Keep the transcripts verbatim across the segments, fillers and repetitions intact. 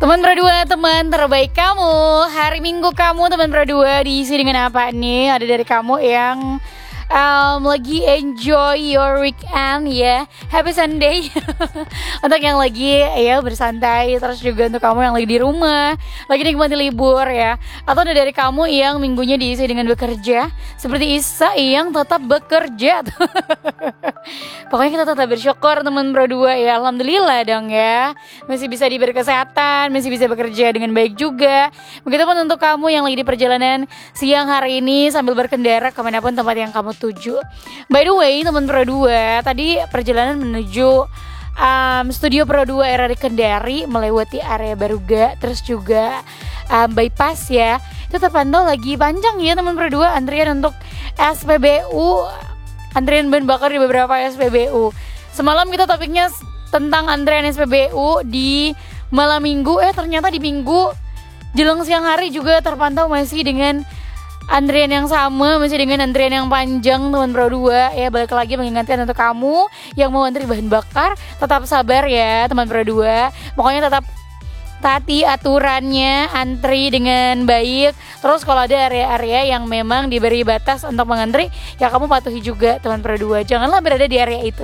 Teman berdua, teman terbaik kamu. Hari Minggu kamu teman berdua diisi dengan apa nih? Ada dari kamu yang um, lagi enjoy your weekend ya, happy Sunday. Untuk yang lagi ya bersantai, terus juga untuk kamu yang lagi di rumah, lagi nikmati libur ya. Atau ada dari kamu yang minggunya diisi dengan bekerja, seperti Isa yang tetap bekerja. Pokoknya kita tetap bersyukur teman berdua ya, alhamdulillah dong ya. Masih bisa diberi kesehatan, masih bisa bekerja dengan baik juga. Begitupun untuk kamu yang lagi di perjalanan siang hari ini sambil berkendara kemanapun tempat yang kamu tuju. By the way teman berdua, tadi perjalanan menuju um, studio Pro dua R R I Kendari melewati area Baruga, terus juga um, bypass ya. Itu terpantau lagi panjang ya teman berdua, antrian untuk S P B U, antrian bahan bakar di beberapa S P B U. Semalam kita topiknya tentang antrian S P B U di malam minggu, eh ternyata di minggu jelang siang hari juga terpantau masih dengan antrian yang sama, masih dengan antrian yang panjang teman Pro dua ya. Balik lagi mengingatkan untuk kamu yang mau antri bahan bakar, tetap sabar ya teman Pro dua. Pokoknya tetap taati aturannya, antri dengan baik. Terus kalau ada area-area yang memang diberi batas untuk mengantri, ya kamu patuhi juga teman Pro dua. Janganlah berada di area itu.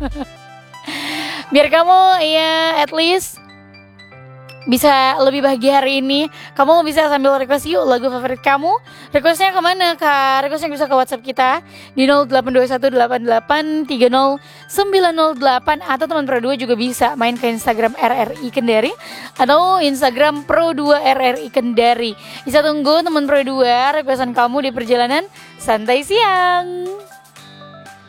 Biar kamu ya at least bisa lebih bahagia hari ini. Kamu bisa sambil request yuk lagu favorit kamu. Requestnya kemana kak? Requestnya bisa ke WhatsApp kita di nol delapan dua satu delapan delapan tiga nol sembilan nol delapan. Atau teman Pro dua juga bisa main ke Instagram R R I Kendari atau Instagram Pro dua R R I Kendari. Bisa tunggu teman Pro dua requestan kamu di perjalanan santai siang.